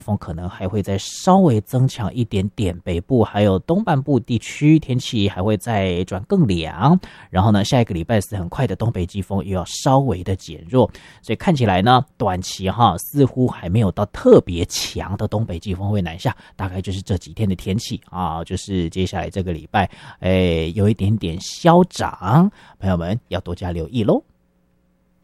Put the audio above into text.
风可能还会再稍微增强一点点，北部还有东半部地区天气还会再转更凉。然后呢，下一个礼拜四很快的东北季风又要稍微的减弱，所以看起来呢，短期似乎还没有到特别强的东北季风会南下，大概就是这几天的天气就是接下来这个礼拜有一点点消长，朋友们要多加留意咯。